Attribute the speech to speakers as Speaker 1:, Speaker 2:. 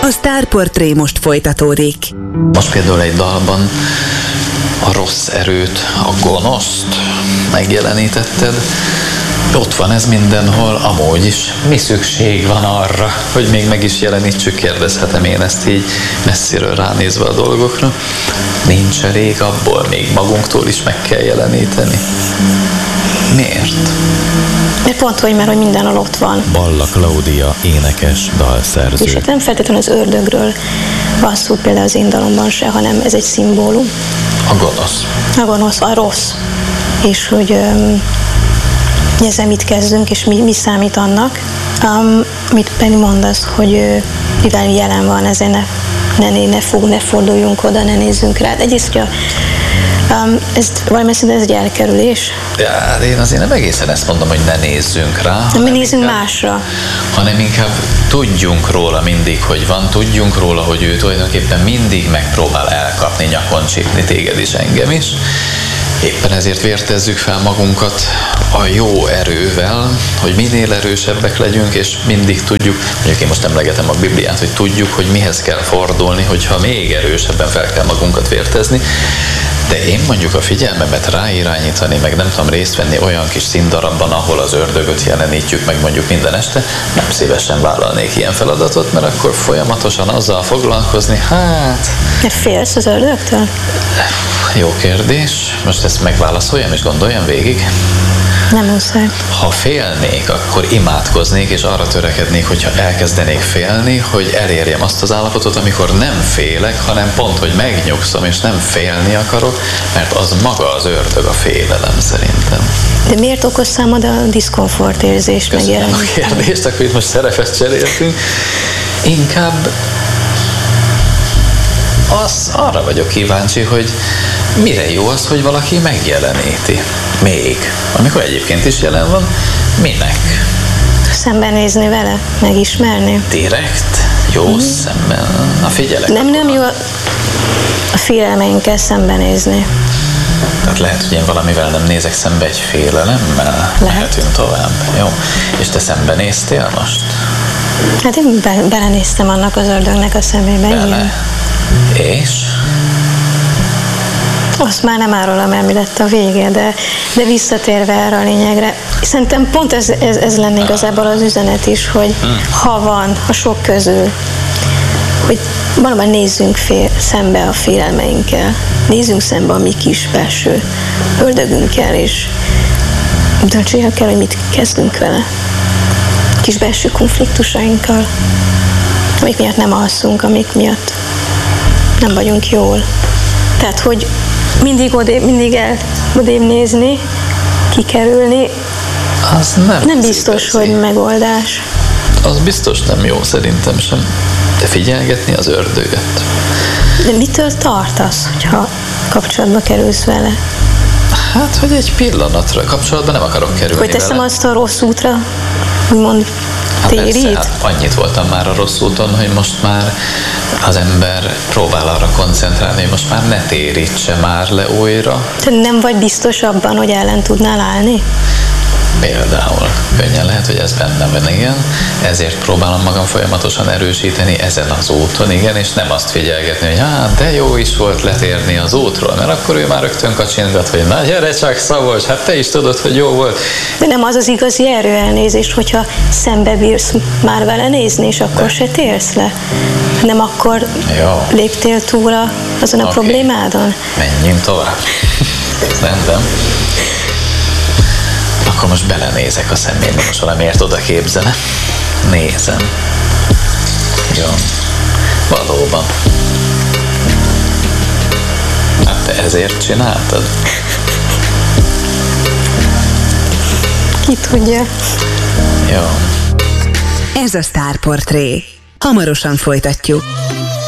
Speaker 1: A Sztárportré most folytatódik.
Speaker 2: Most például egy dalban a rossz erőt, a gonoszt megjelenítetted. Ott van ez mindenhol, amúgy is. Mi szükség van arra, hogy még meg is jelenítsük, kérdezhetem én ezt így messziről ránézve a dolgokra. Nincs elég abból, még magunktól is meg kell jeleníteni. Miért?
Speaker 3: Mert pont hogy, mert hogy mindenhol ott van.
Speaker 4: Balla Klaudia, énekes, dalszerző.
Speaker 3: És nem feltétlenül az ördögről van szó például az én dalomban se, hanem ez egy szimbólum.
Speaker 2: A gonosz.
Speaker 3: A gonosz, a rossz. És hogy ezzel mit kezdünk, és mi számít annak. Mit Penny mondasz, hogy mivel jelen van, ezért ne forduljunk oda, ne nézzünk rá. Egyrészt, hogy ez valami szinte ez egy elkerülés.
Speaker 2: Ja, én azért nem egészen ezt mondom, hogy ne nézzünk rá.
Speaker 3: Mi nézzünk másra.
Speaker 2: Hanem inkább tudjunk róla mindig, hogy van, tudjunk róla, hogy ő tulajdonképpen mindig megpróbál elkapni, nyakon csípni téged is, engem is. Éppen ezért vértezzük fel magunkat a jó erővel, hogy minél erősebbek legyünk, és mindig tudjuk, mondjuk én most emlegetem a Bibliát, hogy tudjuk, hogy mihez kell fordulni, hogyha még erősebben fel kell magunkat vértezni. De én mondjuk a figyelmemet ráirányítani, meg nem tudom részt venni olyan kis színdarabban, ahol az ördögöt jelenítjük meg mondjuk minden este, nem szívesen vállalnék ilyen feladatot, mert akkor folyamatosan azzal foglalkozni,
Speaker 3: Mert félsz az ördögtől?
Speaker 2: Jó kérdés. Most ezt megválaszoljam és gondoljam végig.
Speaker 3: Nem muszáj.
Speaker 2: Ha félnék, akkor imádkoznék, és arra törekednék, hogyha elkezdenék félni, hogy elérjem azt az állapotot, amikor nem félek, hanem pont, hogy megnyugszom, és nem félni akarok, mert az maga az ördög, a félelem szerintem.
Speaker 3: De miért okoz számod a diszkomfort érzést megjelenni?
Speaker 2: Köszönöm a kérdést, akkor itt most szerepet cseréltünk. Inkább arra vagyok kíváncsi, hogy mire jó az, hogy valaki megjeleníti. Még. Amikor egyébként is jelen van, minek?
Speaker 3: Szembenézni vele, megismerni.
Speaker 2: Direkt? Jó szemben? Na figyelek.
Speaker 3: Nem jó a félelmeinkkel szembenézni.
Speaker 2: Tehát lehet, hogy én valamivel nem nézek szembe egy félelemmel? Mehetünk tovább. Jó. És te szembenéztél most?
Speaker 3: Hát én belenéztem annak az ördögnek a szemébe.
Speaker 2: Bele. És?
Speaker 3: Azt már nem árulom el, mi lett a vége, de visszatérve erre a lényegre, szerintem pont ez lenne igazából az üzenet is, hogy ha van a sok közül, hogy valóban nézzünk szembe a félelmeinkkel, nézzünk szembe a mi kis belső ördögünkkel, és döntsük el, hogy mit kezdünk vele. Kis belső konfliktusainkkal, amik miatt nem alszunk, amik miatt nem vagyunk jól. Tehát, hogy mindig odébb nézni, kikerülni,
Speaker 2: az nem
Speaker 3: biztos, hogy megoldás.
Speaker 2: Az biztos nem jó, szerintem sem. De figyelgetni az ördögöt.
Speaker 3: De mitől tartasz, hogyha kapcsolatba kerülsz vele?
Speaker 2: Hát, hogy egy pillanatra kapcsolatban nem akarok kerülni
Speaker 3: hogy teszem
Speaker 2: vele.
Speaker 3: Azt a rossz útra, úgymond térít?
Speaker 2: Persze, annyit voltam már a rossz úton, hogy most már az ember próbál arra koncentrálni, hogy most már ne térítse már le újra.
Speaker 3: Te nem vagy biztos abban, hogy ellen tudnál állni?
Speaker 2: Például könnyen lehet, hogy ez bennem van, igen. Ezért próbálom magam folyamatosan erősíteni ezen az úton, igen, és nem azt figyelgetni, hogy de jó is volt letérni az útról, mert akkor ő már rögtön kacsingat, hogy na gyere csak Szabolcs, hát te is tudod, hogy jó volt.
Speaker 3: De nem az az igazi erőelnézés, hogyha szembe bírsz már vele nézni, és akkor se térsz le. Nem akkor léptél túl azon a problémádon?
Speaker 2: Menjünk tovább. Rendben. Akkor most belenézek a szemébe, most valamiért oda képzelem. Nézem. Jó. Valóban. Hát te ezért csináltad?
Speaker 3: Ki tudja.
Speaker 2: Jó.
Speaker 1: Ez a Sztárportré. Hamarosan folytatjuk.